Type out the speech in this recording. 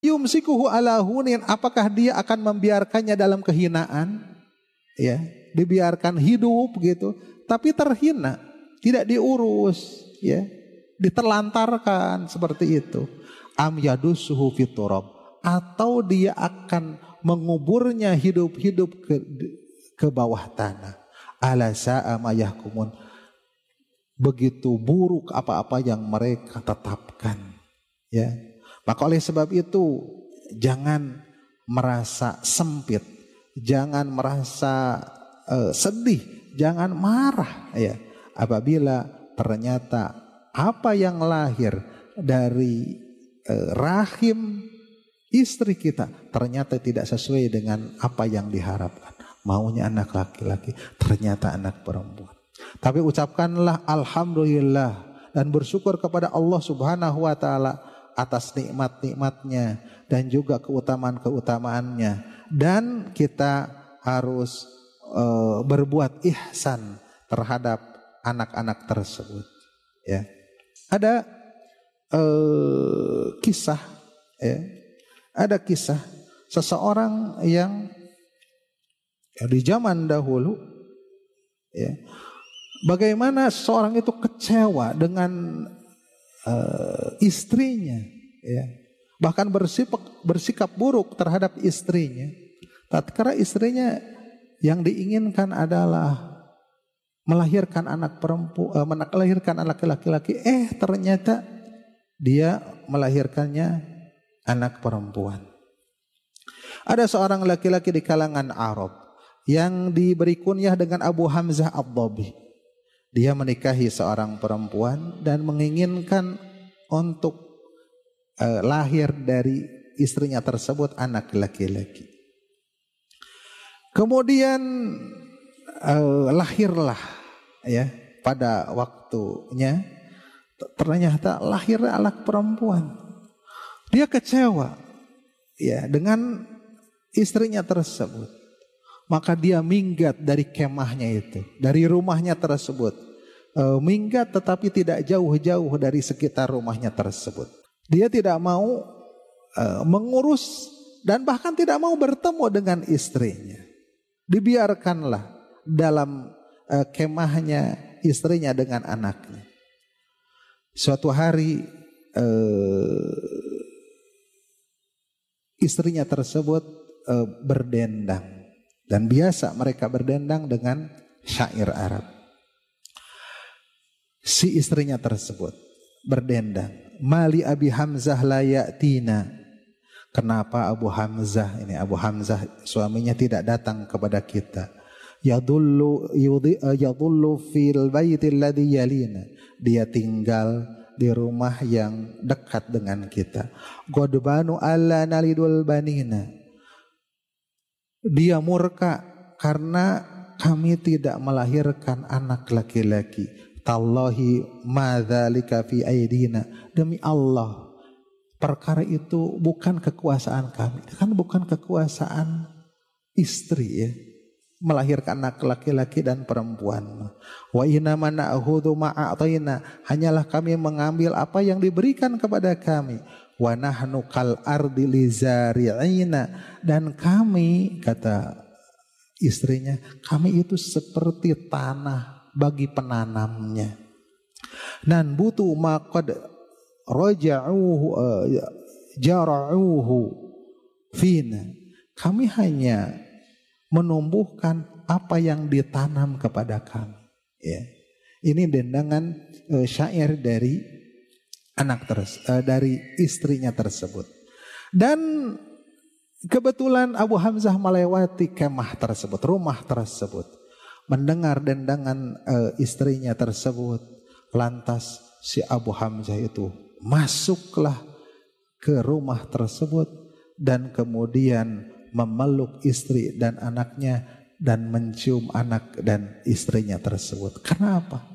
yumsikuhu ala hunin, apakah dia akan membiarkannya dalam kehinaan? Ya, dibiarkan hidup gitu, tapi terhina, tidak diurus, ya, diterlantarkan seperti itu. Am yadussuhu fiturab, atau dia akan menguburnya hidup-hidup ke bawah tanah. Ala sa'a ma yahkumun, begitu buruk apa-apa yang mereka tetapkan, ya. Maka oleh sebab itu jangan merasa sempit, jangan merasa sedih, jangan marah, ya, apabila ternyata apa yang lahir dari rahim istri kita ternyata tidak sesuai dengan apa yang diharapkan. Maunya anak laki-laki, ternyata anak perempuan. Tapi ucapkanlah alhamdulillah dan bersyukur kepada Allah Subhanahu wa taala atas nikmat-nikmatnya dan juga keutamaan-keutamaannya, dan kita harus berbuat ihsan terhadap anak-anak tersebut, ya. Ada kisah, ya, ada kisah seseorang yang di zaman dahulu, ya, bagaimana seorang itu kecewa dengan istrinya, ya, bahkan bersikap buruk terhadap istrinya. Tatkala istrinya yang diinginkan adalah melahirkan anak perempuan, melahirkan anak laki-laki, ternyata dia melahirkannya anak perempuan. Ada seorang laki-laki di kalangan Arab yang diberi kunyah dengan Abu Hamzah Ad-Dabi. Dia menikahi seorang perempuan dan menginginkan untuk lahir dari istrinya tersebut anak laki-laki. Kemudian lahirlah, ya, pada waktunya ternyata lahir anak perempuan. Dia kecewa, ya, dengan istrinya tersebut. Maka dia minggat dari kemahnya itu, dari rumahnya tersebut. Minggat tetapi tidak jauh-jauh dari sekitar rumahnya tersebut. Dia tidak mau mengurus dan bahkan tidak mau bertemu dengan istrinya. Dibiarkanlah dalam kemahnya istrinya dengan anaknya. Suatu hari istrinya tersebut berdendang. Dan biasa mereka berdendang dengan syair Arab. Si istrinya tersebut berdendang, mali Abi Hamzah la ya'tina. Kenapa Abu Hamzah, ini Abu Hamzah suaminya tidak datang kepada kita? Yadullu fil baitil ladzi yalina. Dia tinggal di rumah yang dekat dengan kita. Qadbanu alla nalidul banina. Dia murka karena kami tidak melahirkan anak laki-laki. Tallahi madzalika fi aidina. Demi Allah, perkara itu bukan kekuasaan kami, kan bukan kekuasaan istri, ya, melahirkan anak laki-laki dan perempuan. Wa inna ma na'khudhu ma a'tayna. Hanyalah kami mengambil apa yang diberikan kepada kami. Wa nahnu kal ardi lizari'ina, dan kami, kata istrinya, kami itu seperti tanah bagi penanamnya. Nan butu ma qad raja'uhu jara'uhu fina. Kami hanya menumbuhkan apa yang ditanam kepada kami, ya. Ini dendangan syair dari dari istrinya tersebut. Dan kebetulan Abu Hamzah melewati kemah tersebut, rumah tersebut, mendengar dendangan istrinya tersebut. Lantas si Abu Hamzah itu masuklah ke rumah tersebut dan kemudian memeluk istri dan anaknya dan mencium anak dan istrinya tersebut. Karena apa?